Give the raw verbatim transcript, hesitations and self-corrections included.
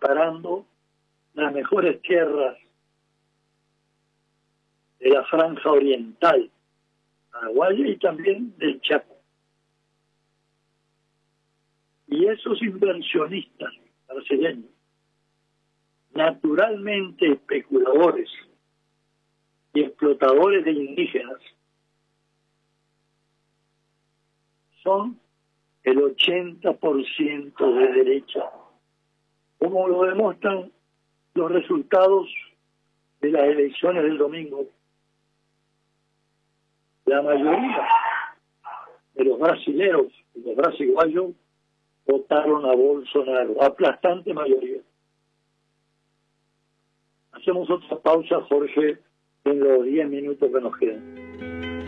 acaparando las mejores tierras de la franja oriental paraguaya y también del Chaco. Y esos inversionistas brasileños, naturalmente especuladores y explotadores de indígenas, son el ochenta por ciento de derecha, como lo demuestran los resultados de las elecciones del domingo. La mayoría de los brasileños y los brasiguayos votaron a Bolsonaro, aplastante mayoría. Hacemos otra pausa, Jorge, en los diez minutos que nos quedan.